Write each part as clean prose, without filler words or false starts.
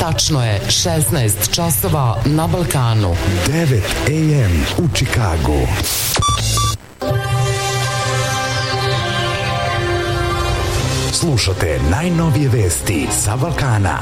Tačno je 16 časova na Balkanu. 9 AM u Čikagu. Slušate najnovije vesti sa Balkana.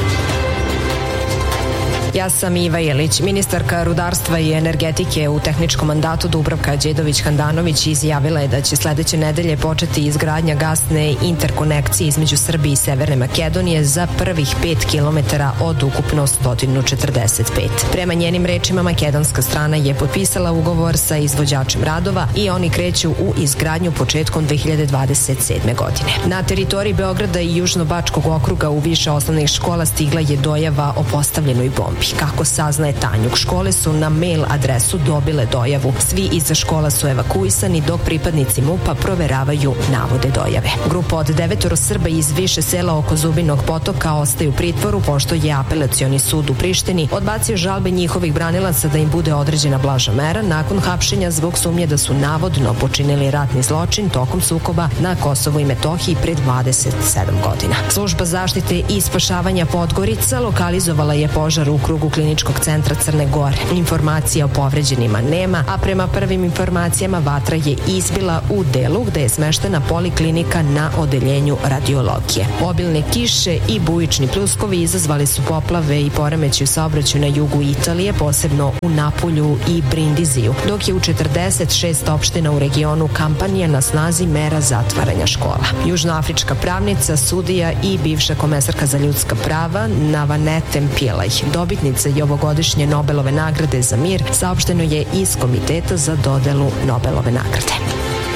Ja sam Iva Jelić. Ministarka rudarstva i energetike u tehničkom mandatu Dubravka Đedović-Handanović izjavila je da će sledeće nedelje početi izgradnja gasne interkonekcije između Srbije i Severne Makedonije za prvih 5 kilometara od ukupno 145. Prema njenim rečima, makedonska strana je potpisala ugovor sa izvođačem radova i oni kreću u izgradnju početkom 2027. godine. Na teritoriji Beograda i Južnobačkog okruga u više osnovnih škola stigla je dojava o postavljenoj bombi. Kako saznaje Tanjuk, škole su na mail adresu dobile dojavu. Svi iza škola su evakuisani, dok pripadnici MUP-a proveravaju navode dojave. Grupa od 9 Srba iz više sela oko Zubinog potoka ostaju u pritvoru, pošto je apelacioni sud u Prištini odbacio žalbe njihovih branilaca da im bude određena blaža mera nakon hapšenja zbog sumnje da su navodno počinili ratni zločin tokom sukoba na Kosovu i Metohiji pred 27 godina. Služba zaštite i spašavanja Podgorica lokalizovala je požar u krugu Kliničkog centra Crne Gore. Informacija o povređenima nema, a prema prvim informacijama vatra je izbila u delu gde je smeštena poliklinika na odeljenju radiologije. Obilne kiše i bujični pljuskovi izazvali su poplave i poremećaj u saobraćaju na jugu Italije, posebno u Napulju i Brindiziju, dok je u 46 opština u regionu Kampanija na snazi mera zatvaranja škola. Južnoafrička pravnica, sudija i bivša komesarka za ljudska prava Navanete Pillay, dobitnica i ovogodišnje Nobelove nagrade za mir, saopšteno je iz Komiteta za dodelu Nobelove nagrade.